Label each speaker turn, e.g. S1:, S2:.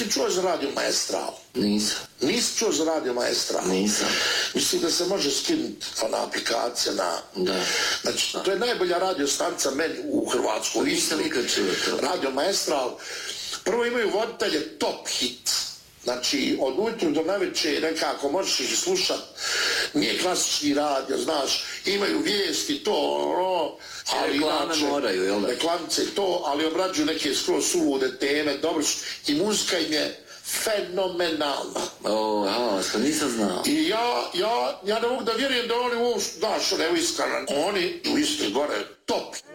S1: ti čuo za Radio Maestral?
S2: Nisam.
S1: Nisi čuo za Radio Maestral?
S2: Nisam.
S1: Mislim da se može skinuti ona aplikacija na...
S2: Da.
S1: Znači, to je najbolja radio stanica meni u Hrvatskoj.
S2: Nisam nikad čuo to.
S1: Radio Maestral. Prvo imaju voditelje top hit. Znači, od ujutru do navečer nekako možeš ih slušat. Nije klasični radio, znaš, imaju vijesti, to, ali
S2: reklame
S1: inače,
S2: moraju, jel da?
S1: reklamice to, ali obrađuju neke skroz sulude teme, dobro su, i muzika im je fenomenalna.
S2: Što nisam znao.
S1: I ja ne mogu da vjerujem da oni uopšte, znaš, evo iskreno, oni u Istri gore top.